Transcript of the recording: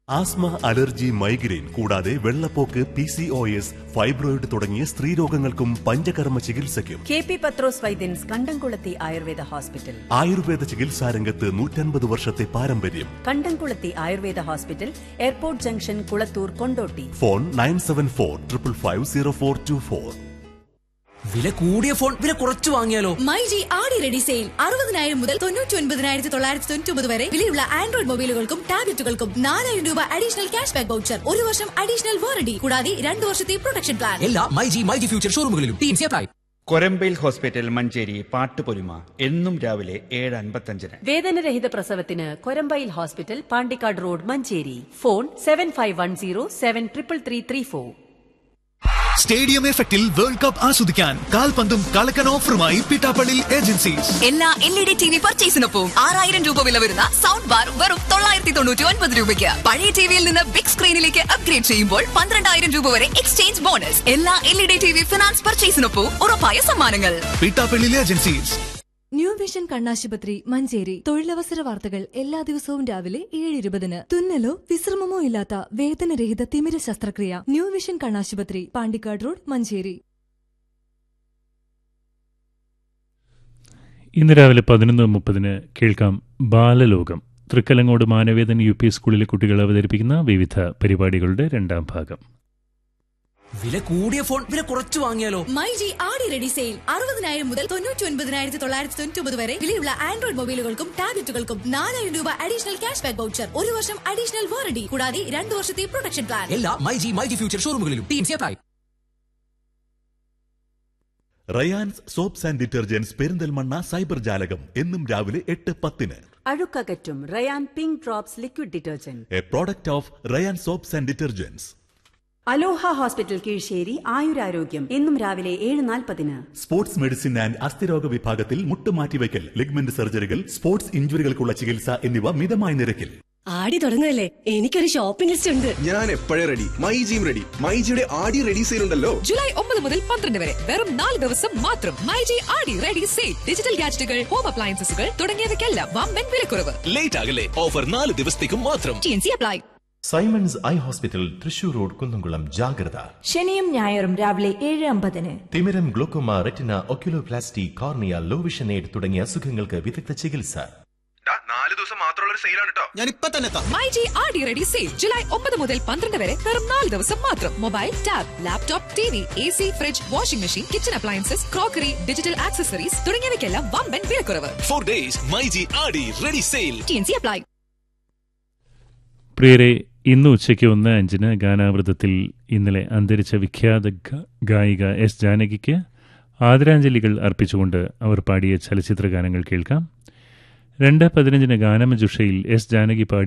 Asthma, allergy, migraine കൂടാതെ വെള്ളപ്പോക്ക്, PCOS, fibroid തുടങ്ങിയ സ്ത്രീരോഗങ്ങൾക്കും പഞ്ചകർമ്മ ചികിത്സയ്ക്കും KP പത്രോസ് വൈദ്യൻസ് കണ്ടംകുളത്തി ആയുർവേദ ഹോസ്പിറ്റൽ. ആയുർവേദ ചികിത്സാരംഗത്ത് 150 വർഷത്തെ പാരമ്പര്യം. കണ്ടംകുളത്തി Ayurveda hospital, airport junction, Kulathur, Kondotty. Phone 9745550424. വില കൂടിയ ഫോൺ വില കുറച്ച് വാങ്ങിയാലോ? മൈജി ആടി റെഡി സെയിൽ 69,000 മുതൽ 99,999 വരെ വിലയുള്ള ആൻഡ്രോയിഡ് മൊബൈലുകൾക്കും ടാബ്ലറ്റുകൾക്കും 4,000 രൂപ അഡീഷണൽ ക്യാഷ് ബാക്ക് വൗച്ചർ, 1 വർഷം അഡീഷണൽ വാറണ്ടി കൂടാതെ 2 വർഷത്തെ പ്രൊട്ടക്ഷൻ പ്ലാൻ. എല്ലാ myG future ഷോറൂമുകളിലും teams apply. Korambayil hospital Manjeri Pattupolima എന്നും രാവിലെ 7:55. വേദനരഹിത പ്രസവത്തിന് Korambayil hospital, Pandikkad road, Manjeri. Phone 7510733334. Stadium എഫക്റ്റിൽ വേൾഡ് കപ്പ് ആസ്വദിക്കാൻ കാൽപന്തും കളക്കൻ ഓഫറുമായി പിട്ടാപ്പള്ളി ഏജൻസീസ്. എല്ലാ LED TV പർച്ചേസിനൊപ്പം 6,000 രൂപ വില വരുന്ന സൗണ്ട് ബാർ വെറും 999 രൂപയ്ക്ക്. പഴയ ടിവിയിൽ നിന്ന് ബിഗ് സ്ക്രീനിലേക്ക് അപ്ഗ്രേഡ് ചെയ്യുമ്പോൾ 12,000 രൂപ വരെ എക്സ്ചേഞ്ച് ബോണസ്. എല്ലാ LED TV ഫിനാൻസ് പർച്ചേസിനൊപ്പം ഉറപ്പായ സമ്മാനങ്ങൾ. പിട്ടാപ്പള്ളി ഏജൻസീസ്. ന്യൂ വിഷൻ കണ്ണാശുപത്രി, മഞ്ചേരി. തൊഴിലവസര വാർത്തകൾ എല്ലാ ദിവസവും രാവിലെ 7:20. തുന്നലോ വിശ്രമമോ ഇല്ലാത്ത വേദനരഹിത തിമിര ശസ്ത്രക്രിയ. ന്യൂ വിഷൻ കണ്ണാശുപത്രി, പാണ്ടിക്കാട് റോഡ്, മഞ്ചേരി. ഇന്ന് രാവിലെ 11:30 കേൾക്കാം ബാലലോകം. തൃക്കലങ്ങോട് മാനവേദൻ UP സ്കൂളിലെ കുട്ടികൾ അവതരിപ്പിക്കുന്ന വിവിധ പരിപാടികളുടെ രണ്ടാം ഭാഗം. വില കൂടിയ ഫോൺ വില കുറച്ച് വാങ്ങിയാലോ? മൈജി ആടി റെഡി സെയിൽ 69,000 മുതൽ 99,999 വരെ വിലയുള്ള ആൻഡ്രോയിഡ് മൊബൈലുകൾക്കും ടാബ്ലറ്റുകൾക്കും 4,000 രൂപ അഡീഷണൽ ക്യാഷ് ബാക്ക് വൗച്ചർ, 1 വർഷം അഡീഷണൽ വാറണ്ടി കൂടാതെ 2 വർഷത്തെ പ്രൊട്ടക്ഷൻ പ്ലാൻ. എല്ലാ myG future ഷോറൂമുകളിലും teams apply. Rayan's soaps and detergents Perinthalmanna cyber ജാലകം എന്നും രാവിലെ 8:10. അഴുക്കകറ്റും Ryan pink drops liquid detergent, A product of Ryan soaps and detergents. Aloha hospital Kizhisseri, ആയുരാരോഗ്യം എന്നും രാവിലെ 7:40. സ്പോർട്സ് മെഡിസിൻ ആൻഡ് അസ്ഥിരോഗ വിഭാഗത്തിൽ മുട്ടുമാറ്റിവയ്ക്കൽ, ലിഗ്മെന്റ് സർജറികൾ, സ്പോർട്സ് ഇഞ്ചുറികൾക്കുള്ള ചികിത്സ എന്നിവ മിതമായ നിരക്കിൽ. ആടി തുടങ്ങുകയല്ലേ, എനിക്കൊരു ഷോപ്പിംഗ് ലിസ്റ്റ് ഉണ്ട്. ഞാൻ എപ്പോഴേ റെഡി. മൈജിയും റെഡി. മൈജിയുടെ ആടി റെഡി സെയിൽ ഉണ്ടല്ലോ. ജൂലൈ 9 മുതൽ 12 വരെ വെറും 4 ദിവസം മാത്രം. മൈജി ആടി റെഡി സെയിൽ. ഡിജിറ്റൽ ഗാഡ്ജറ്റുകൾ, ഹോം അപ്ലയൻസസുകൾ തുടങ്ങിയവയ്ക്കെല്ലാം വമ്പൻ വിലക്കുറവ്. ലേറ്റ് ആകല്ലേ, ഓഫർ 4 ദിവസത്തേക്കും മാത്രം. TNC apply. Symons eye hospital, Thrissur road, Kunnamkulam. ജാഗ്രത. ശനിയും ഞായറും രാവിലെ 7:50. തിമിരം, glaucoma, retina, oculoplasty, cornea, low vision aid തുടങ്ങിയ അസുഖങ്ങൾക്ക് വിദഗ്ധ ചികിത്സ. 4 ദിവസം മാത്രമുള്ള സെയിലാണ് കേട്ടോ. ഞാൻ ഇപ്പൊ തന്നെ മൈജി ആടി റെഡി സെയിൽ ജൂലൈ 9 മുതൽ 12 വരെ വെറും 4 ദിവസം മാത്രം. Mobile, tab, laptop, TV, AC, fridge, washing machine, kitchen appliances, crockery, digital accessories തുടങ്ങിയവയ്ക്കെല്ലാം വമ്പൻ വിലക്കുറവ്. 4 days മൈജി ആടി റെഡി സെയിൽ. TNC apply. പ്രിയരെ, ഇന്ന് ഉച്ചയ്ക്ക് 1:05 ഗാനാമൃതത്തിൽ ഇന്നലെ അന്തരിച്ച വിഖ്യാത ഗായിക S. ജാനകിക്ക് ആദരാഞ്ജലികൾ അർപ്പിച്ചുകൊണ്ട് അവർ പാടിയ ചലച്ചിത്ര ഗാനങ്ങൾ കേൾക്കാം. 2:15 ഗാനമഞ്ജുഷയിൽ S. ജാനകി പാടി